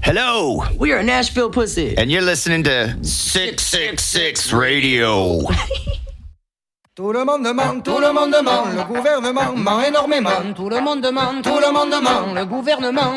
Hello, We are Nashville Pussy. and you're listening to 666 Radio. Tout le monde demande, le gouvernement ment énormément. Tout le monde demande, le gouvernement